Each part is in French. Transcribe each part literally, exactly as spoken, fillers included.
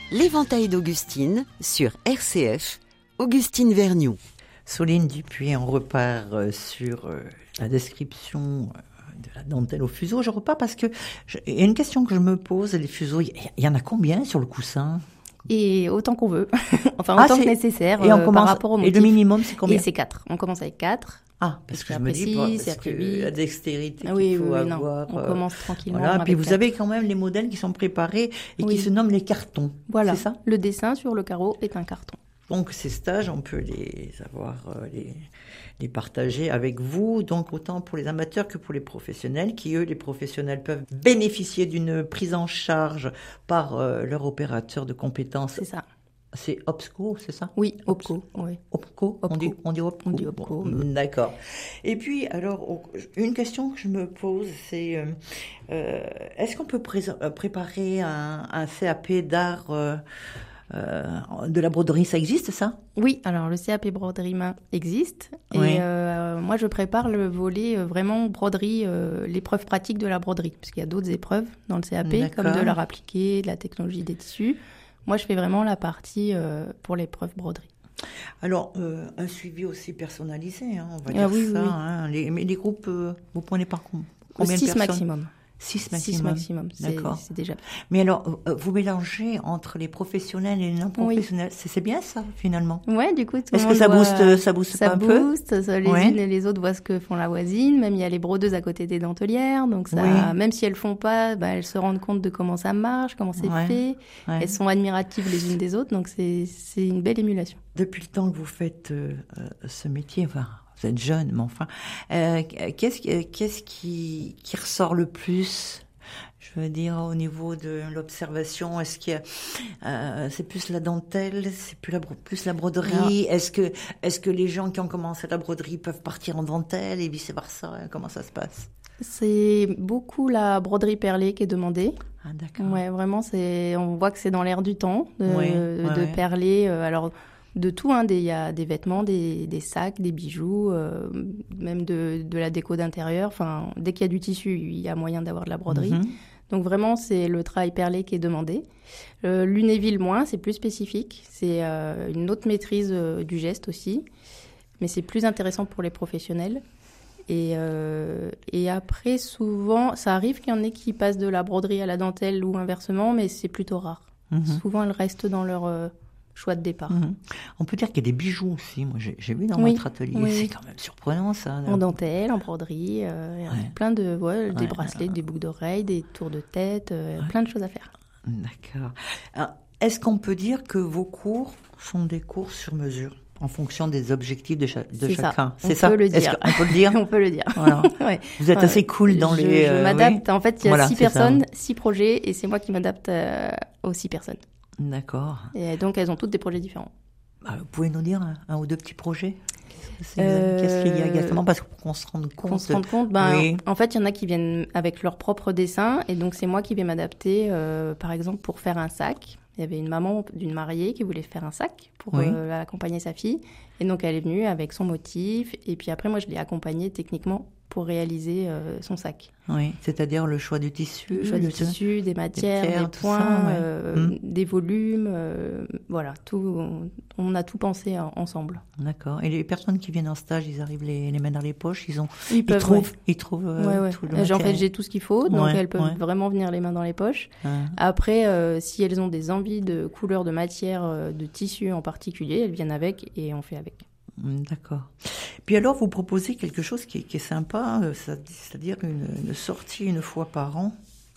L'éventail d'Augustine sur R C F, Augustine Vergniaud. Soline Dupuis, on repart sur la description de la dentelle au fuseau. Je repars parce que il y a une question que je me pose, les fuseaux, il y en a combien sur le coussin ? Et autant qu'on veut, enfin autant ah, que nécessaire et on euh, commence, par rapport au motif. Et le minimum, c'est combien ? Et c'est quatre. On commence avec quatre. Ah, parce que je me dis, six, parce que huit. la dextérité ah, oui, qu'il faut oui, oui, avoir. Non. On euh, commence tranquillement. Voilà. Puis vous quatre. avez quand même les modèles qui sont préparés et oui. qui se nomment les cartons. Voilà. C'est ça ? Le dessin sur le carreau est un carton. Donc ces stages, on peut les avoir, euh, les, les partager avec vous, donc autant pour les amateurs que pour les professionnels, qui eux, les professionnels, peuvent bénéficier d'une prise en charge par euh, leur opérateur de compétences. C'est ça. C'est OPSCO, c'est ça ? Oui, OPCO. Oui. OPCO, OPCO. On dit, on dit OPCO. On dit OPCO. Bon, d'accord. Et puis, alors, une question que je me pose, c'est euh, euh, est-ce qu'on peut pré- préparer un, un C A P d'art euh, euh, de la broderie ? Ça existe, ça ? Oui, alors le C A P broderie main existe. Oui. Et euh, moi, je prépare le volet euh, vraiment broderie, euh, l'épreuve pratique de la broderie. Parce qu'il y a d'autres épreuves dans le C A P, D'accord. comme de l'art appliqué, de la technologie des tissus. Moi, je fais vraiment la partie euh, pour l'épreuve broderie. Alors, euh, un suivi aussi personnalisé, hein, on va ah, dire oui, ça. Oui. Hein. Les, mais les groupes, euh, vous prenez par combien Six de personnes ? maximum. Six maximum. Six maximum, c'est, D'accord. c'est déjà. Mais alors, euh, vous mélangez entre les professionnels et les non-professionnels. Oui. C'est, c'est bien ça, finalement. Ouais, du coup, tout Est-ce que ça voit, booste, ça booste ça pas booste, un peu ? Ça, ça, les ouais. unes et les autres voient ce que font la voisine. Même il y a les brodeuses à côté des dentelières, donc ça, oui. même si elles font pas, bah, elles se rendent compte de comment ça marche, comment c'est ouais. fait. Ouais. Elles sont admiratives les unes des autres, donc c'est c'est une belle émulation. Depuis le temps que vous faites euh, ce métier, enfin. Vous êtes jeune, mais enfin, euh, qu'est-ce, qu'est-ce qui, qui ressort le plus ? Je veux dire, au niveau de l'observation, est-ce qu'il y a, euh, c'est plus la dentelle, c'est plus la, plus la broderie ? Non. Est-ce que, est-ce que les gens qui ont commencé la broderie peuvent partir en dentelle et vice versa ? Comment ça se passe ? C'est beaucoup la broderie perlée qui est demandée. Ah, d'accord. Ouais, vraiment, c'est, on voit que c'est dans l'air du temps de, oui, ouais, de ouais. perler. Euh, alors, de tout, hein, il y a des vêtements, des, des sacs, des bijoux, euh, même de, de la déco d'intérieur. Enfin, dès qu'il y a du tissu, il y a moyen d'avoir de la broderie. Mm-hmm. Donc vraiment, c'est le travail perlé qui est demandé. Euh, Lunéville, moins, c'est plus spécifique. C'est euh, une autre maîtrise euh, du geste aussi. Mais c'est plus intéressant pour les professionnels. Et, euh, et après, souvent, ça arrive qu'il y en ait qui passent de la broderie à la dentelle ou inversement, mais c'est plutôt rare. Mm-hmm. Souvent, elles restent dans leur... Euh, choix de départ. Mmh. On peut dire qu'il y a des bijoux aussi. Moi, j'ai, j'ai vu dans oui, votre atelier. Oui. C'est quand même surprenant, ça. En dentelle, en broderie, euh, ouais. plein de, ouais, ouais, des bracelets, euh... des boucles d'oreilles, des tours de tête, euh, ouais. plein de choses à faire. D'accord. Alors, est-ce qu'on peut dire que vos cours sont des cours sur mesure en fonction des objectifs de, cha- de c'est chacun ? Ça. C'est on ça. Peut le dire. On peut le dire. On peut le dire. Voilà. ouais. Vous êtes ouais. assez cool dans je, les. Je euh, m'adapte. Oui. En fait, il y a voilà, six personnes, ça. six projets, et c'est moi qui m'adapte euh, aux six personnes. D'accord. Et donc, elles ont toutes des projets différents. Bah, vous pouvez nous dire un, un ou deux petits projets ? C'est, euh, Qu'est-ce qu'il y a exactement ? Parce qu'on se rende compte. Qu'on se rende compte. Ben, oui. En fait, il y en a qui viennent avec leur propre dessin. Et donc, c'est moi qui vais m'adapter, euh, par exemple, pour faire un sac. Il y avait une maman d'une mariée qui voulait faire un sac pour oui. euh, accompagner sa fille. Et donc, elle est venue avec son motif. Et puis après, moi, je l'ai accompagnée techniquement pour réaliser euh, son sac. Oui, c'est-à-dire le choix du tissu. Le choix du tissu, des matières, des, pierres, des points, ça, ouais. euh, mmh. des volumes, euh, voilà, tout, on, on a tout pensé en, ensemble. D'accord. Et les personnes qui viennent en stage, ils arrivent les, les mains dans les poches, ils ont, ils, ils peuvent, trouvent, ouais. ils trouvent euh, ouais, ouais. tout le matériel. En fait, j'ai tout ce qu'il faut, donc ouais, elles peuvent ouais. vraiment venir les mains dans les poches. Ouais. Après, euh, si elles ont des envies de couleurs, de matière, euh, de tissu en particulier, elles viennent avec et on fait avec. D'accord. Puis alors, vous proposez quelque chose qui, qui est sympa, c'est-à-dire une, une sortie une fois par an.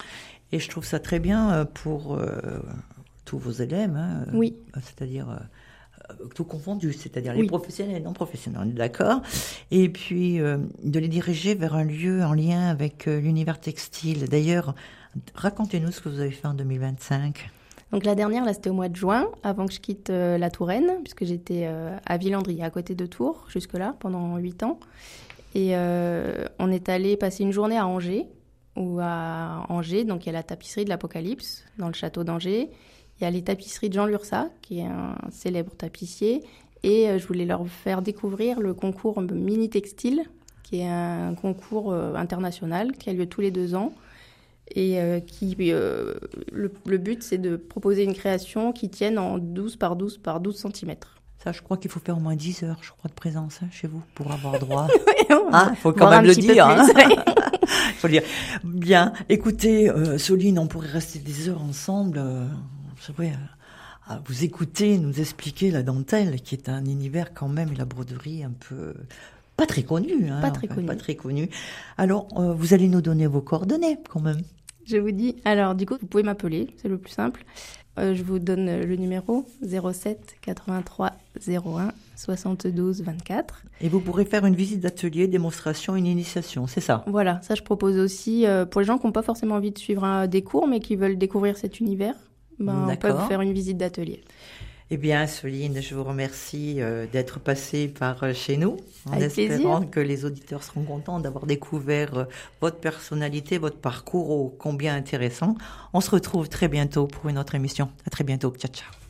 Et je trouve ça très bien pour euh, tous vos élèves. Hein, oui. C'est-à-dire euh, tout confondu, c'est-à-dire oui. les professionnels et les non-professionnels, on est d'accord. Et puis euh, de les diriger vers un lieu en lien avec euh, l'univers textile. D'ailleurs, racontez-nous ce que vous avez fait en deux mille vingt-cinq. Donc la dernière, là, c'était au mois de juin, avant que je quitte euh, la Touraine, puisque j'étais euh, à Villandry, à côté de Tours, jusque-là, pendant huit ans. Et euh, on est allé passer une journée à Angers, ou à Angers, donc il y a la tapisserie de l'Apocalypse, dans le château d'Angers. Il y a les tapisseries de Jean Lursa, qui est un célèbre tapissier. Et euh, je voulais leur faire découvrir le concours Mini Textile, qui est un concours euh, international qui a lieu tous les deux ans. Et euh, qui, euh, le, le but, c'est de proposer une création qui tienne en douze par douze par douze centimètres. Ça, je crois qu'il faut faire au moins dix heures, je crois, de présence hein, chez vous pour avoir droit. Il ah, faut quand même le dire. Il hein. faut le dire. Bien, écoutez, euh, Soline, on pourrait rester des heures ensemble. Euh, c'est vrai, à vous écouter, nous expliquer la dentelle, qui est un univers quand même, et la broderie un peu... Pas très connu. Hein, pas très enfin, connu. Pas très connu. Alors, euh, vous allez nous donner vos coordonnées, quand même. Je vous dis, alors du coup, vous pouvez m'appeler, c'est le plus simple. Euh, je vous donne le numéro zéro sept quatre-vingt-trois zéro un soixante-douze vingt-quatre. Et vous pourrez faire une visite d'atelier, démonstration, une initiation, c'est ça? Voilà, ça je propose aussi euh, pour les gens qui n'ont pas forcément envie de suivre un, des cours, mais qui veulent découvrir cet univers, ben, on peut faire une visite d'atelier. Eh bien, Soline, je vous remercie euh, d'être passée par euh, chez nous, en Avec espérant plaisir. que les auditeurs seront contents d'avoir découvert euh, votre personnalité, votre parcours ô combien intéressant. On se retrouve très bientôt pour une autre émission. À très bientôt. Ciao, ciao.